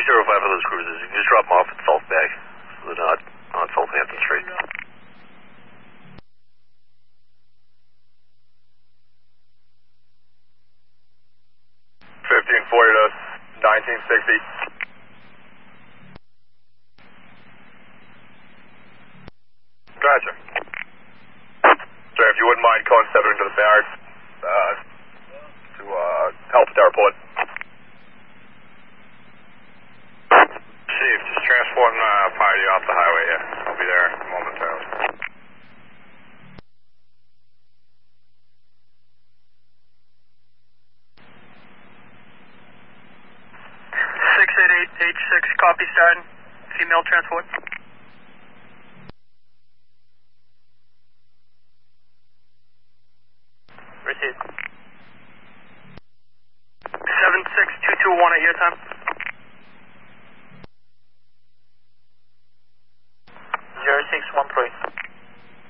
305 for those cruisers. You can just drop them off at Saltbag, so they're not on Southampton Street. 1540 to 1960. Gotcha. Sir, if you wouldn't mind cone 7 into the barracks to help with our report. Chief, just transporting party off the highway here. I'll be there momentarily. H6, copy, starting. Female transport. Received. 76221 at your time. 0613.